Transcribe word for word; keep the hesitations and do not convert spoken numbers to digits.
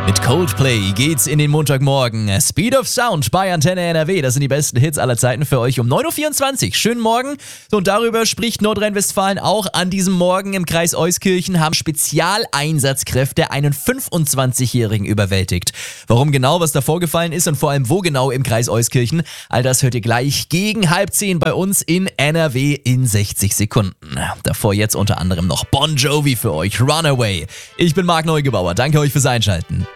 Mit Coldplay geht's in den Montagmorgen. Speed of Sound bei Antenne N R W. Das sind die besten Hits aller Zeiten für euch um neun Uhr vierundzwanzig. Schönen Morgen. Und darüber spricht Nordrhein-Westfalen auch an diesem Morgen. Im Kreis Euskirchen haben Spezialeinsatzkräfte einen fünfundzwanzigjährigen überwältigt. Warum genau, was da vorgefallen ist und vor allem wo genau im Kreis Euskirchen, all das hört ihr gleich gegen halb zehn bei uns in N R W in sechzig Sekunden. Davor jetzt unter anderem noch Bon Jovi für euch, Runaway. Ich bin Marc Neugebauer. Danke euch fürs Einschalten.